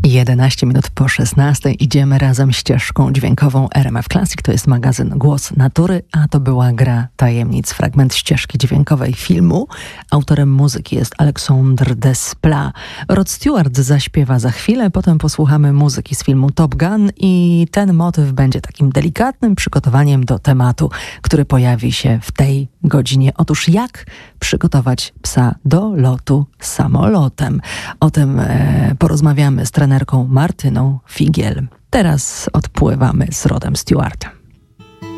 11 minut po 16 idziemy razem ścieżką dźwiękową RMF Classic. To jest magazyn Głos Natury, a to była Gra Tajemnic, fragment ścieżki dźwiękowej filmu. Autorem muzyki jest Alexandre Desplat. Rod Stewart zaśpiewa za chwilę, potem posłuchamy muzyki z filmu Top Gun i ten motyw będzie takim delikatnym przygotowaniem do tematu, który pojawi się w tej godzinie. Otóż jak przygotować psa do lotu samolotem. O tym porozmawiamy z trenerką Martyną Figiel. Teraz odpływamy z Rodem Stewartem.